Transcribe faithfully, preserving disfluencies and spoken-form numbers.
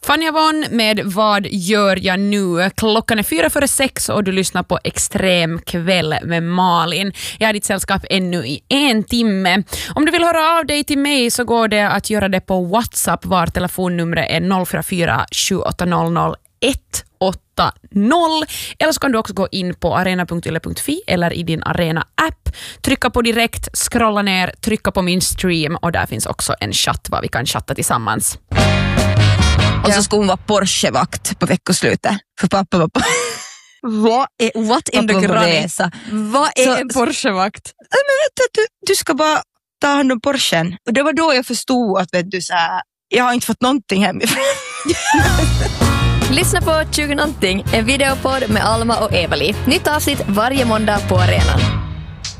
Fania Von med Vad gör jag nu? Klockan är fyra före sex och du lyssnar på Extrem kväll med Malin. Jag har ditt sällskap ännu i en timme. Om du vill höra av dig till mig så går det att göra det på WhatsApp, var telefonnumret är noll fyra fyra sju åtta noll noll ett åtta noll. Eller så kan du också gå in på arena punkt yle punkt fi eller i din Arena-app. Trycka på direkt, scrolla ner, trycka på min stream och där finns också en chatt var vi kan chatta tillsammans. Och så ska hon vara Porsche-vakt på veckoslutet. För pappa var på... Vad är, what in the granny? Vad är så, en Porsche-vakt? Men vet du, du ska bara ta hand om Porschen. Och det var då jag förstod att vet du, så här, jag har inte fått någonting hemifrån. Lyssna på tjugo någonting, en videopodd med Alma och Evali. Nytt avsnitt varje måndag på arenan.